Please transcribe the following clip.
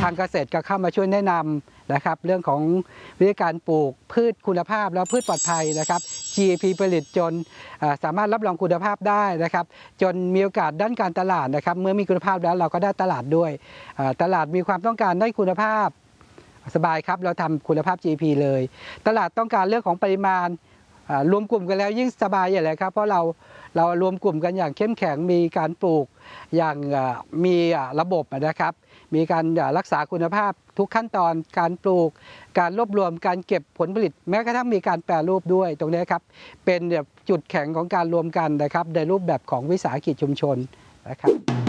ทางเกษตรก็เข้ามาช่วยแนะนำนะครับเรื่องของวิธีการปลูกพืชคุณภาพแล้วพืชปลอดภัยนะครับ GAP ผลิตจนสามารถรับรองคุณภาพได้นะครับจนมีโอกาสด้านการตลาดนะครับเมื่อมีคุณภาพแล้วเราก็ได้ตลาดด้วยตลาดมีความต้องการได้คุณภาพสบายครับเราทำคุณภาพ GAP เลยตลาดต้องการเรื่องของปริมาณรวมกลุ่มกันแล้วยิ่งสบายอย่างไรครับเพราะเรารวมกลุ่มกันอย่างเข้มแข็งมีการปลูกอย่างมีระบบนะครับมีการรักษาคุณภาพทุกขั้นตอนการปลูกการรวบรวมการเก็บผลผลิตแม้กระทั่งมีการแปรรูปด้วยตรงนี้ครับเป็นจุดแข็งของการรวมกันนะครับในรูปแบบของวิสาหกิจชุมชนนะครับ